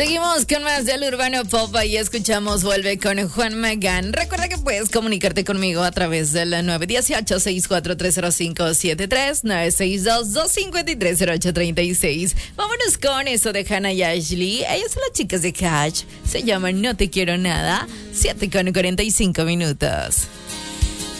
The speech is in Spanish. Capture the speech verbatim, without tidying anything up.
Seguimos con más del Urbano Pop y escuchamos Vuelve con Juan Magán. Recuerda que puedes comunicarte conmigo a través del nueve uno ocho, seis cuatro tres cero cinco siete tres, nueve seis dos, dos cinco tres, cero ocho tres seis. Vámonos con eso de Hannah y Ashley. Ellas son las chicas de Catch. Se llaman No Te Quiero Nada. siete con cuarenta y cinco minutos.